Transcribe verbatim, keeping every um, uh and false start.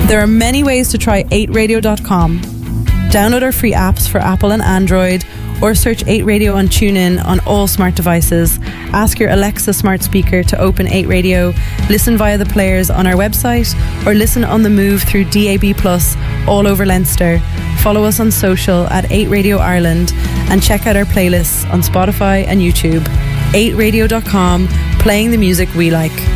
There are many ways to try eight radio dot com. Download our free apps for Apple and Android, or search eight radio on TuneIn on all smart devices. Ask your Alexa smart speaker to open eight radio, listen via the players on our website, or listen on the move through D A B plus all over Leinster. Follow us on social at eight radio Ireland and check out our playlists on Spotify and YouTube. eight radio dot com, playing the music we like.